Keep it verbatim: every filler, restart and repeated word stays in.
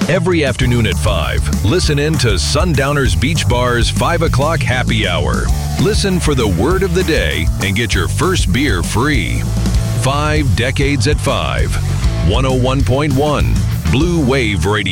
Every afternoon at five, listen in to Sundowners Beach Bar's five o'clock happy hour. Listen for the word of the day and get your first beer free. Five Decades at five. one oh one point one Blue Wave Radio.